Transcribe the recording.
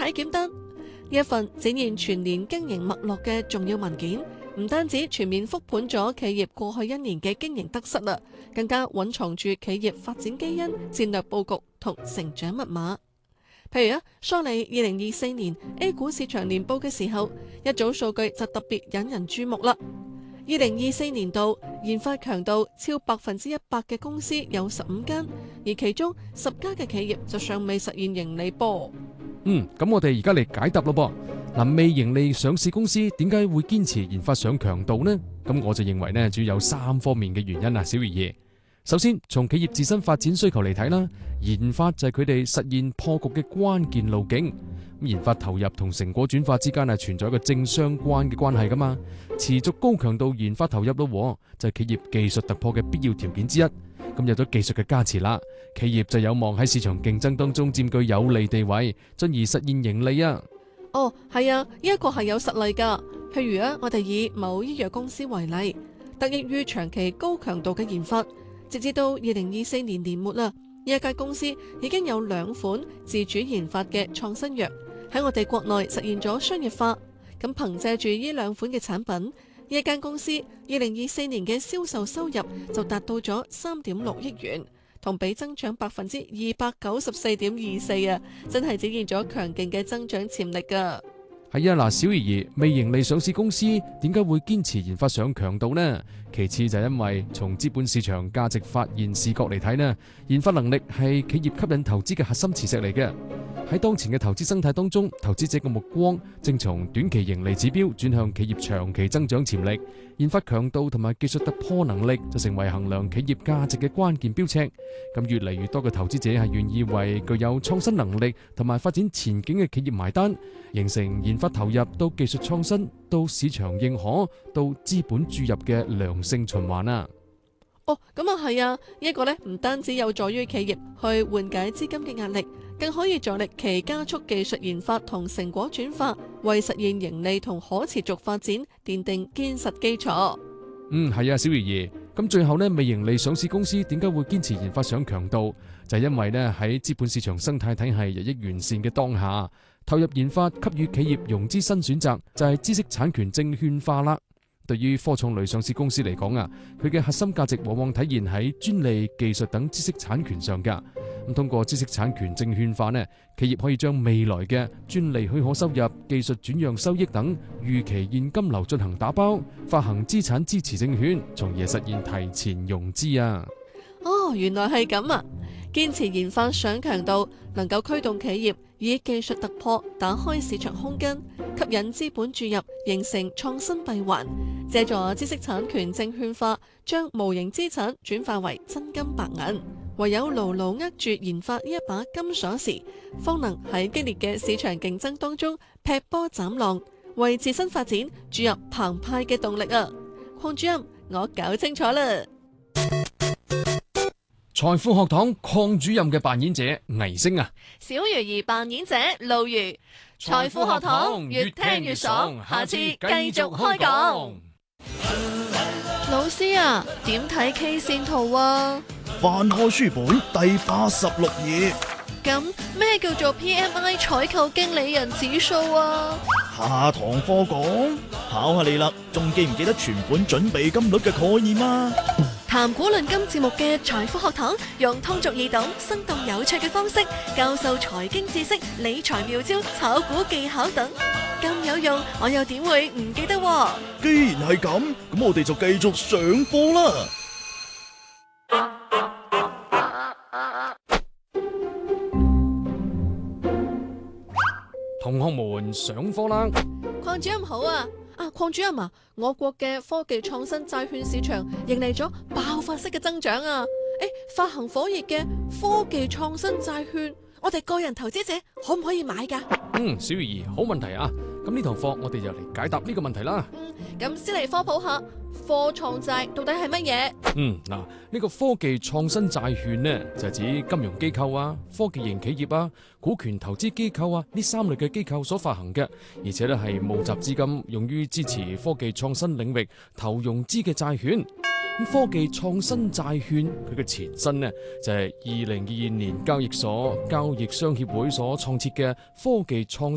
體檢單。呢一份展現全年經營脈絡嘅重要文件，唔單止全面復盤咗企業過去一年嘅經營得失啦，更加蘊藏住企業發展基因、戰略佈局同成長密碼。譬如梳理2024年 A 股市場年報嘅時候，一組數據就特別引人注目啦。2024年度研發強度超100%嘅公司有15間，而其中10家嘅企業就尚未實現盈利噃。 咁我哋而家嚟解答咯噃。嗱，未盈利上市公司點解會堅持研發上強度呢？咁我就認為呢，主要有3方面嘅原因啊，小魚兒。首先，從企業自身發展需求嚟睇啦，研發就係佢哋實現破局嘅關鍵路徑。研發投入同成果轉化之間係存在一個正相關嘅關係噶嘛。持續高強度研發投入咯，就係企業技術突破嘅必要條件之一。咁有咗技術嘅加持啦，企業就有望喺市場競爭當中佔據有利地位，進而實現盈利啊。 係啊，呢一個係有實例噶。譬如我哋以某醫藥公司為例，得益於長期高強度嘅研發，直至到2024年年末啦，呢一間公司已經有2款自主研發嘅創新藥喺我哋國內實現咗商業化。咁憑借住呢2款嘅產品，呢一間公司2024年嘅銷售收入就達到咗3.6億元，同比增長294.24%啊！真係展現咗強勁嘅增長潛力噶。 係啊，嗱，小魚兒，未盈利上市公司點解會堅持研發上強度呢？其次就係因為從資本市場價值發現視角嚟睇呢，研發能力係企業吸引投資嘅核心磁石嚟嘅。喺當前嘅投資生態當中，投資者嘅目光正從短期盈利指標轉向企業長期增長潛力，研發強度同埋技術突破能力就成為衡量企業價值嘅關鍵標尺。咁越嚟越多嘅投資者係願意為具有創新能力同埋發展前景嘅企業埋單，形成研發投入到技術創新到市場認可到資本注入嘅良性循環啊！ 咁啊係啊，呢個呢唔單止有助於企業去緩解資金嘅壓力，更可以助力其加速技術研發同成果轉化，為實現盈利同可持續發展奠定堅實基礎。 係啊，小魚兒。咁最後呢，未盈利上市公司點解會堅持研發上強度？就係因為呢，喺資本市場生態體系日益完善嘅當下，投入研發給予企業融資新選擇，就係知識產權證券化啦。對於科創類上市公司嚟講啊，佢嘅核心價值往往體現喺專利、技術等知識產權上噶。咁通過知識產權證券化呢，企業可以將未來嘅專利許可收入、技術轉讓收益等預期現金流進行打包，發行資產支持證券，從而實現提前融資啊。 原來係咁啊！堅持研發上強度，能夠驅動企業以技術突破打開市場空間，吸引資本注入，形成創新閉環。借助知識產權證券化，將無形資產轉化為真金白銀。唯有牢牢握住研發呢一把金鎖匙，方能喺激烈嘅市場競爭當中劈波斬浪，為自身發展注入澎湃嘅動力啊！鄺主任，我搞清楚啦。 財富學堂鄺主任嘅扮演者倪星啊， 小魚兒扮演者路如。財富學堂越聽越爽，下次繼續開講。老師啊，點睇 K 線圖啊？ 翻開書本第86頁。 咁咩叫做 PMI 採購經理人指數啊？ 下堂課講，考下你啦，仲記唔記得存款準備金率嘅概念啊？ 談古論今節目嘅財富學堂，用通俗易懂、生動有趣嘅方式教授財經知識、理財妙招、炒股技巧等，咁有用，我又點會唔記得？ 既然係咁，咁我哋就繼續上課啦。 同學們上課啦！ 鄺主任好啊！鄺主任啊，我國嘅科技創新債券市場迎嚟咗爆發式嘅增長啊！發行火熱嘅科技創新債券，我哋個人投資者可唔可以買噶？ 小魚兒，好問題啊！咁呢堂課我哋就嚟解答呢個問題啦。 咁先嚟科普下科創債到底係乜嘢？ 呢個科技創新債券呢，就係指金融機構啊、科技型企業啊、股權投資機構啊呢3類嘅機構所發行嘅，而且咧係募集資金用於支持科技創新領域投融資嘅債券。科技創新債券佢嘅前身呢，就係2022年交易所交易商協會所創設嘅科技創